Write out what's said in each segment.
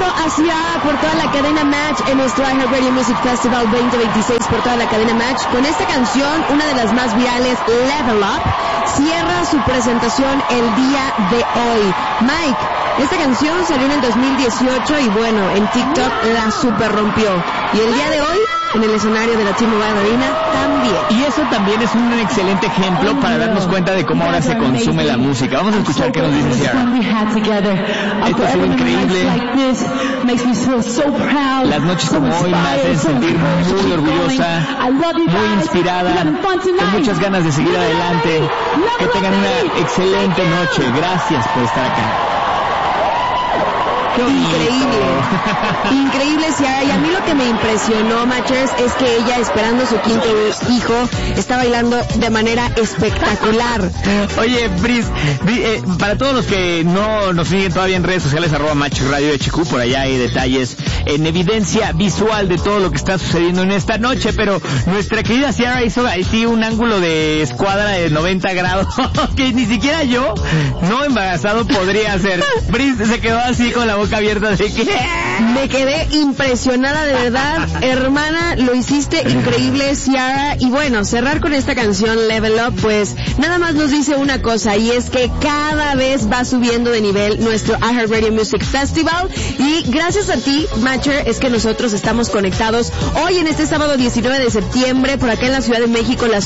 a Sia por toda la cadena Match en nuestro iHeartRadio Music Festival 2026 por toda la cadena Match. Con esta canción, una de las más virales, Level Up, cierra su presentación el día de hoy. Mike, esta canción salió en el 2018 y bueno, en TikTok la super rompió. Y el día de hoy, en el escenario de la T-Mobile Arena, también. Y eso también es un excelente ejemplo para darnos cuenta de cómo ahora se consume la música. Vamos a escuchar qué nos dice Ciara. Esto ha sido increíble. Las noches como hoy me hacen sentir muy orgullosa, muy inspirada, con muchas ganas de seguir adelante. Que tengan una excelente noche. Gracias por estar acá. Increíble, Ciara. Y a mí lo que me impresionó, Matchers, es que ella, esperando su quinto hijo, está bailando de manera espectacular. Oye, Pris, para todos los que no nos siguen todavía en redes sociales, @MatchRadioHQ, por allá hay detalles en evidencia visual de todo lo que está sucediendo en esta noche, pero nuestra querida Ciara hizo ahí un ángulo de escuadra de 90 grados que ni siquiera yo, no embarazado, podría hacer. Pris se quedó así con la boca abierta de que... Me quedé impresionada, de verdad. Hermana, lo hiciste increíble, Ciara. Y bueno, cerrar con esta canción Level Up, pues nada más nos dice una cosa, y es que cada vez va subiendo de nivel nuestro iHeartRadio Music Festival. Y gracias a ti, Matcher, es que nosotros estamos conectados hoy en este sábado 19 de septiembre, por acá en la Ciudad de México, las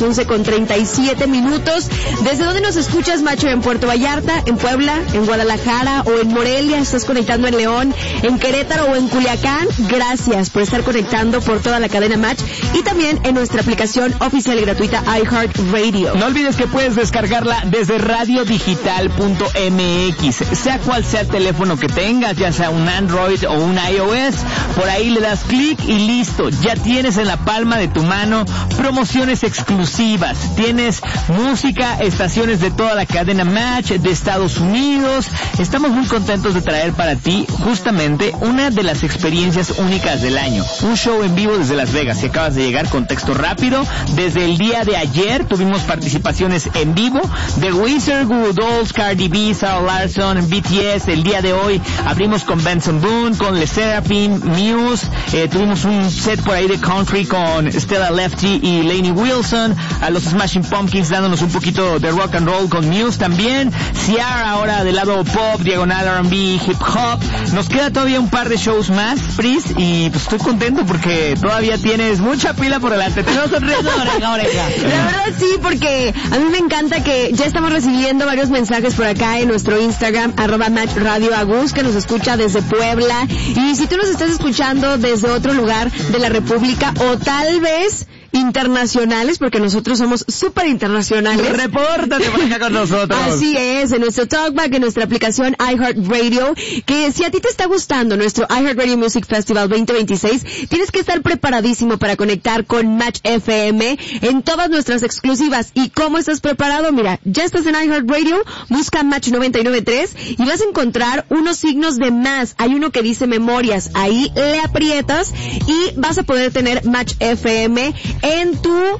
11:37. ¿Desde dónde nos escuchas, Matcher? ¿En Puerto Vallarta, en Puebla, en Guadalajara o en Morelia? ¿Estás conectando en León, en Querétaro o en Culiacán? Gracias por estar conectando por toda la cadena Match y también en nuestra aplicación oficial y gratuita iHeartRadio. No olvides que puedes descargarla desde radiodigital.mx, sea cual sea el teléfono que tengas, ya sea un Android o un iOS, por ahí le das clic y listo, ya tienes en la palma de tu mano promociones exclusivas, tienes música, estaciones de toda la cadena Match de Estados Unidos. Estamos muy contentos de traer para ti justamente una de las experiencias únicas del año, un show en vivo desde Las Vegas. Si acabas de llegar, contexto rápido, desde el día de ayer tuvimos participaciones en vivo de Wizard, Goo Goo Dolls, Cardi B, Sarah Larson, BTS. El día de hoy abrimos con Benson Boone, con Le Sserafim, Muse, tuvimos un set por ahí de country con Stella Lefty y Lainey Wilson, a los Smashing Pumpkins dándonos un poquito de rock and roll con Muse también, Ciara ahora del lado pop, diagonal R&B, hip hop. Nos queda todavía un par de shows más, Pris, y pues estoy contento porque todavía tienes mucha pila por delante. Te veo sonriendo oreja a oreja. La verdad sí, porque a mí me encanta que ya estamos recibiendo varios mensajes por acá en nuestro Instagram, @MatchRadioAgus, que nos escucha desde Puebla. Y si tú nos estás escuchando desde otro lugar de la República o tal vez internacionales, porque nosotros somos súper internacionales. Repórtate por acá con nosotros. Así es, en nuestro Talkback, en nuestra aplicación iHeartRadio, que si a ti te está gustando nuestro iHeartRadio Music Festival 2026, tienes que estar preparadísimo para conectar con Match FM en todas nuestras exclusivas. ¿Y cómo estás preparado? Mira, ya estás en iHeartRadio, busca Match 99.3 y vas a encontrar unos signos de más. Hay uno que dice memorias, ahí le aprietas y vas a poder tener Match FM en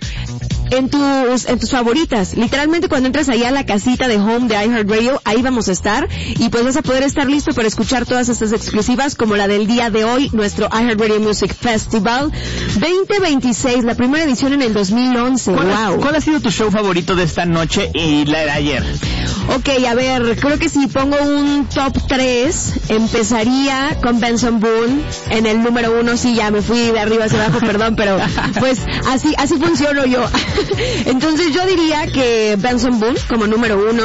tus favoritas. Literalmente cuando entras ahí a la casita de home de iHeartRadio, ahí vamos a estar y pues vas a poder estar listo para escuchar todas estas exclusivas como la del día de hoy, nuestro iHeartRadio Music Festival 2026, la primera edición en el 2011. ¿Cuál ha sido tu show favorito de esta noche y la de ayer? Ok, a ver, creo que si pongo un top 3, empezaría con Benson Boone en el número 1. Sí, ya me fui de arriba hacia abajo, perdón, pero pues así funciono yo. Entonces yo diría que Benson Boone como número 1,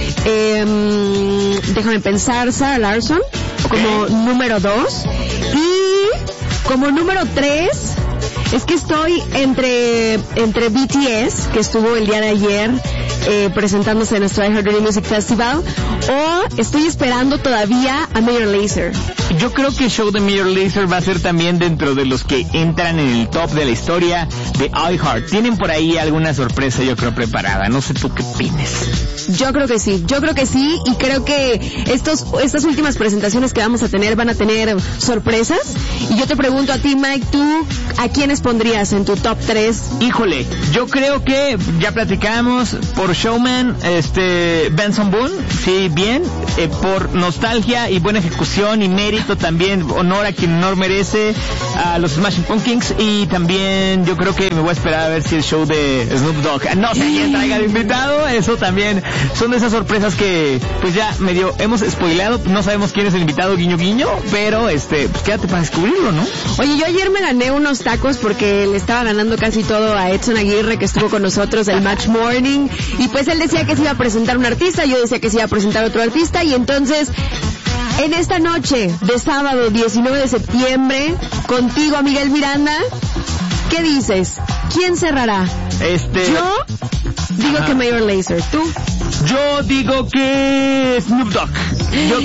déjame pensar, Sarah Larson como número 2 y como número 3, es que estoy entre BTS, que estuvo el día de ayer presentándose en nuestro iHeartRadio Music Festival, o estoy esperando todavía a Major Lazer. Yo creo que el show de Major Lazer va a ser también dentro de los que entran en el top de la historia de iHeart. Tienen por ahí alguna sorpresa, yo creo, preparada. No sé tú qué opinas. Yo creo que sí, y creo que estas últimas presentaciones que vamos a tener van a tener sorpresas. Y yo te pregunto a ti, Mike, ¿tú a quiénes pondrías en tu top 3? Híjole, yo creo que ya platicamos por Showman, Benson Boone, sí, bien. por nostalgia y buena ejecución y mérito también, honor a quien honor merece, a los Smashing Pumpkins, y también yo creo que me voy a esperar a ver si el show de Snoop Dogg no sé quién traiga de invitado. Eso también son de esas sorpresas que pues ya medio hemos spoileado, no sabemos quién es el invitado, guiño guiño, pero pues quédate para descubrirlo, ¿no? Oye, yo ayer me gané unos tacos porque le estaba ganando casi todo a Edson Aguirre, que estuvo con nosotros el Match Morning, y pues él decía que se iba a presentar un artista, yo decía que se iba a presentar otro artista, y entonces en esta noche de sábado 19 de septiembre, contigo, Miguel Miranda, ¿qué dices? ¿Quién cerrará? Yo digo que Major Lazer. ¿Tú? Yo digo que Snoop Dogg. Yo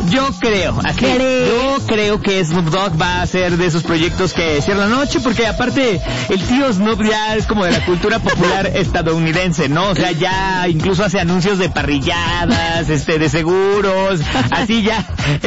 creo que Snoop Dogg va a ser de esos proyectos que cierran la noche, porque aparte el tío Snoop ya es como de la cultura popular estadounidense, ¿no? O sea, ya incluso hace anuncios de parrilladas, de seguros, así ya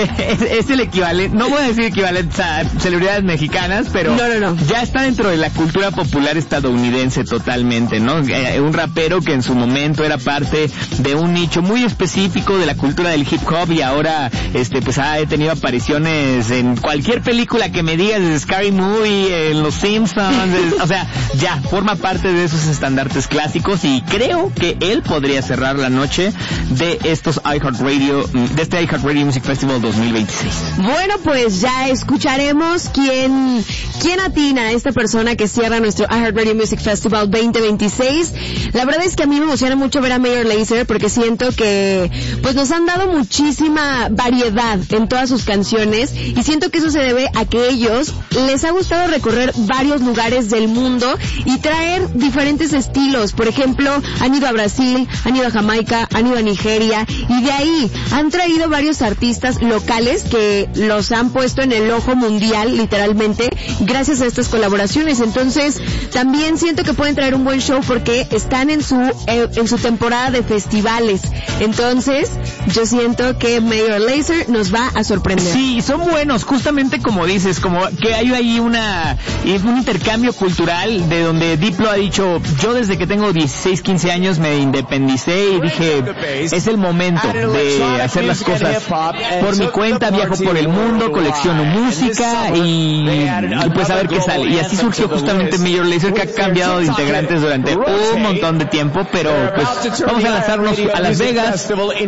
es el equivalente, no voy a decir equivalente a celebridades mexicanas, pero no. Ya está dentro de la cultura popular estadounidense totalmente, ¿no? Un rapero que en su momento era parte de un nicho muy específico de la cultura del hip hop, y ahora pues ha tenido apariciones en cualquier película que me digas, de Scary Movie, en Los Simpsons, o sea, ya forma parte de esos estandartes clásicos, y creo que él podría cerrar la noche de este iHeartRadio Music Festival 2026. Bueno, pues ya escucharemos quién atina a esta persona que cierra nuestro iHeartRadio Music Festival 2026. La verdad es que a mí me emociona mucho ver a Major Lazer, porque siento que pues nos han dado muchísima variedad en todas sus canciones, y siento que eso se debe a que ellos les ha gustado recorrer varios lugares del mundo y traer diferentes estilos. Por ejemplo, han ido a Brasil, han ido a Jamaica, han ido a Nigeria, y de ahí han traído varios artistas locales que los han puesto en el ojo mundial, literalmente, gracias a estas colaboraciones. Entonces, también siento que pueden traer un buen show porque están en su temporada de festivales. Entonces, yo siento que Major Lazer nos va a sorprender. Sí, son buenos, justamente como dices, como que hay ahí un intercambio cultural, de donde Diplo ha dicho, yo desde que tengo 16, 15 años me independicé y dije, es el momento de hacer las cosas por mi cuenta, viajo por el mundo, colecciono música y pues a ver qué sale. Y así surgió justamente Major Lazer, que ha cambiado de integrantes durante un montón de tiempo, pero pues vamos a lanzarnos a Las Vegas,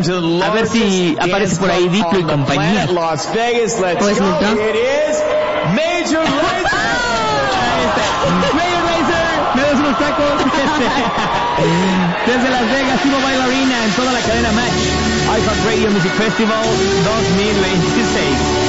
a ver si aparece por ahí Diplo y compañía. Pues no. Major Lazer, me das unos tacos. Desde Las Vegas, T-Mobile Arena, en toda la cadena Match, iHeartRadio Music Festival 2026.